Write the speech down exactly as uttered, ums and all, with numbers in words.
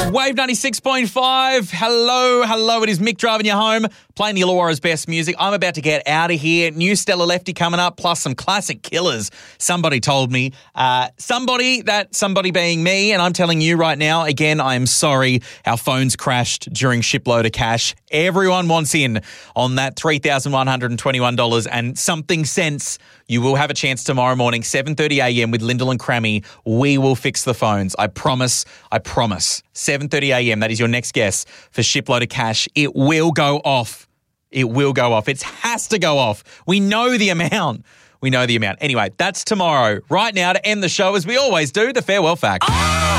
Wave ninety-six point five. Hello, hello. It is Mick driving you home, playing the Illawarra's best music. I'm about to get out of here. New Stella Lefty coming up, plus some classic killers. Somebody told me. Uh, somebody, that somebody being me, and I'm telling you right now, again, I am sorry. Our phones crashed during Shipload of Cash. Everyone wants in on that three thousand one hundred twenty-one dollars and something cents. You will have a chance tomorrow morning, seven thirty a.m. with Lyndall and Crammy. We will fix the phones. I promise. I promise. seven thirty a.m. That is your next guess for Shipload of Cash. It will go off. It will go off. It has to go off. We know the amount. We know the amount. Anyway, that's tomorrow. Right now, to end the show, as we always do, the farewell fact. Oh!